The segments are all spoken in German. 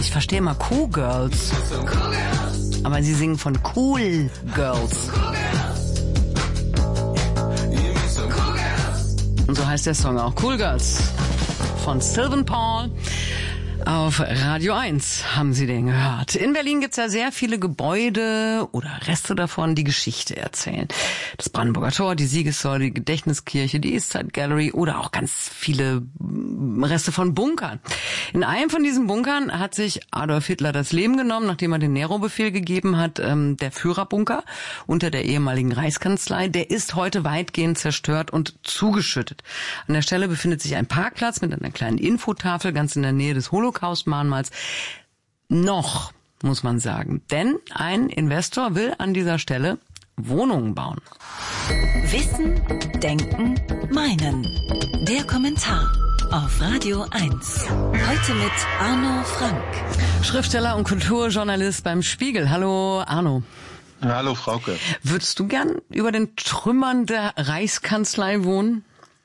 Ich verstehe immer Cool-Girls. Aber sie singen von Cool Girls. Und so heißt der Song auch. Cool Girls von Sylvan Paul. Auf Radio 1 haben Sie den gehört. In Berlin gibt's ja sehr viele Gebäude oder Reste davon, die Geschichte erzählen. Das Brandenburger Tor, die Siegessäule, die Gedächtniskirche, die Eastside Gallery oder auch ganz viele Reste von Bunkern. In einem von diesen Bunkern hat sich Adolf Hitler das Leben genommen, nachdem er den Nero-Befehl gegeben hat. Der Führerbunker unter der ehemaligen Reichskanzlei, der ist heute weitgehend zerstört und zugeschüttet. An der Stelle befindet sich ein Parkplatz mit einer kleinen Infotafel ganz in der Nähe des Holocaust-Mahnmals. Noch, muss man sagen. Denn ein Investor will an dieser Stelle Wohnungen bauen. Wissen, Denken, Meinen. Der Kommentar auf Radio 1. Heute mit Arno Frank. Schriftsteller und Kulturjournalist beim Spiegel. Hallo Arno. Hallo Frauke. Würdest du gern über den Trümmern der Reichskanzlei wohnen?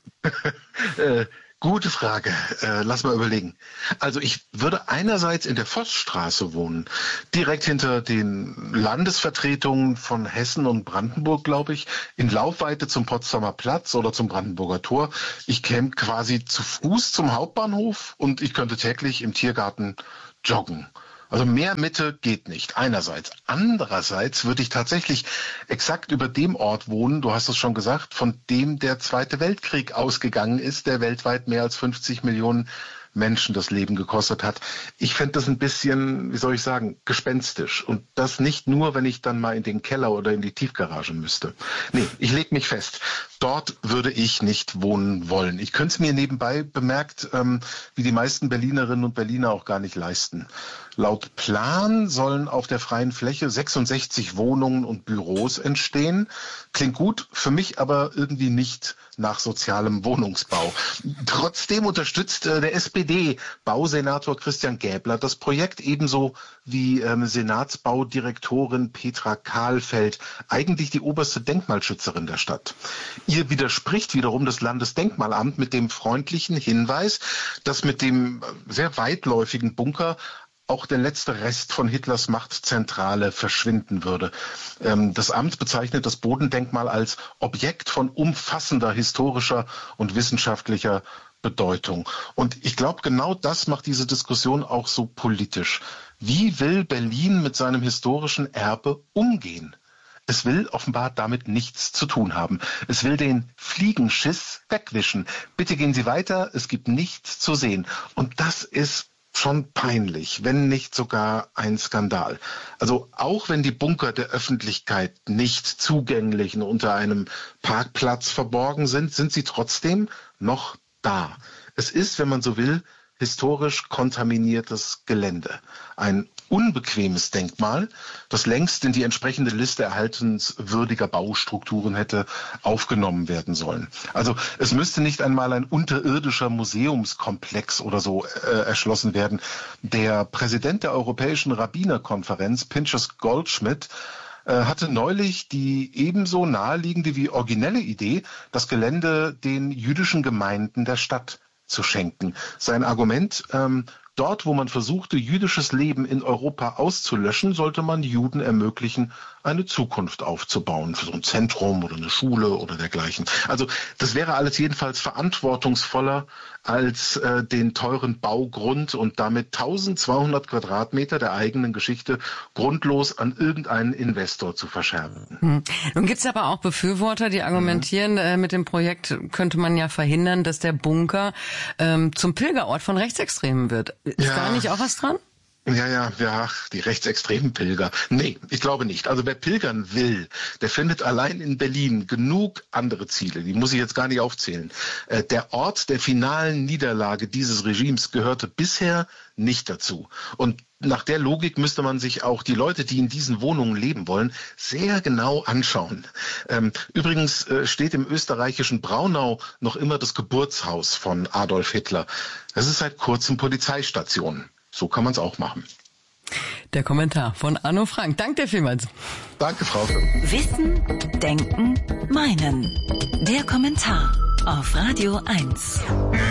Gute Frage. Lass mal überlegen. Also ich würde einerseits in der Vossstraße wohnen, direkt hinter den Landesvertretungen von Hessen und Brandenburg, glaube ich, in Laufweite zum Potsdamer Platz oder zum Brandenburger Tor. Ich käme quasi zu Fuß zum Hauptbahnhof und ich könnte täglich im Tiergarten joggen. Also mehr Mitte geht nicht, einerseits. Andererseits würde ich tatsächlich exakt über dem Ort wohnen, du hast es schon gesagt, von dem der Zweite Weltkrieg ausgegangen ist, der weltweit mehr als 50 Millionen Menschen das Leben gekostet hat. Ich fände das ein bisschen, wie soll ich sagen, gespenstisch. Und das nicht nur, wenn ich dann mal in den Keller oder in die Tiefgarage müsste. Nee, ich lege mich fest. Dort würde ich nicht wohnen wollen. Ich könnte es mir nebenbei bemerkt, wie die meisten Berlinerinnen und Berliner auch gar nicht leisten. Laut Plan sollen auf der freien Fläche 66 Wohnungen und Büros entstehen. Klingt gut, für mich aber irgendwie nicht nach sozialem Wohnungsbau. Trotzdem unterstützt der SPD-Bausenator Christian Gäbler das Projekt, ebenso wie Senatsbaudirektorin Petra Kahlfeld, eigentlich die oberste Denkmalschützerin der Stadt. Ihr widerspricht wiederum das Landesdenkmalamt mit dem freundlichen Hinweis, dass mit dem sehr weitläufigen Bunker auch der letzte Rest von Hitlers Machtzentrale verschwinden würde. Das Amt bezeichnet das Bodendenkmal als Objekt von umfassender historischer und wissenschaftlicher Bedeutung. Und ich glaube, genau das macht diese Diskussion auch so politisch. Wie will Berlin mit seinem historischen Erbe umgehen? Es will offenbar damit nichts zu tun haben. Es will den Fliegenschiss wegwischen. Bitte gehen Sie weiter, es gibt nichts zu sehen. Und das ist schon peinlich, wenn nicht sogar ein Skandal. Also auch wenn die Bunker der Öffentlichkeit nicht zugänglich und unter einem Parkplatz verborgen sind, sind sie trotzdem noch da. Es ist, wenn man so will, historisch kontaminiertes Gelände. Ein unbequemes Denkmal, das längst in die entsprechende Liste erhaltenswürdiger Baustrukturen hätte aufgenommen werden sollen. Also es müsste nicht einmal ein unterirdischer Museumskomplex oder so erschlossen werden. Der Präsident der Europäischen Rabbinerkonferenz, Pinchas Goldschmidt, hatte neulich die ebenso naheliegende wie originelle Idee, das Gelände den jüdischen Gemeinden der Stadt zu schenken. Sein Argument, dort, wo man versuchte, jüdisches Leben in Europa auszulöschen, sollte man Juden ermöglichen, eine Zukunft aufzubauen, für so ein Zentrum oder eine Schule oder dergleichen. Also das wäre alles jedenfalls verantwortungsvoller als den teuren Baugrund und damit 1200 Quadratmeter der eigenen Geschichte grundlos an irgendeinen Investor zu verscherben. Nun gibt es aber auch Befürworter, die argumentieren, mit dem Projekt könnte man ja verhindern, dass der Bunker zum Pilgerort von Rechtsextremen wird. Ist da nicht auch was dran? Ja, die rechtsextremen Pilger. Nee, ich glaube nicht. Also wer pilgern will, der findet allein in Berlin genug andere Ziele. Die muss ich jetzt gar nicht aufzählen. Der Ort der finalen Niederlage dieses Regimes gehörte bisher nicht dazu. Und nach der Logik müsste man sich auch die Leute, die in diesen Wohnungen leben wollen, sehr genau anschauen. Übrigens steht im österreichischen Braunau noch immer das Geburtshaus von Adolf Hitler. Das ist seit kurzem Polizeistation. So kann man es auch machen. Der Kommentar von Arno Frank. Danke dir vielmals. Danke, Frau. Wissen, Denken, Meinen. Der Kommentar auf Radio 1.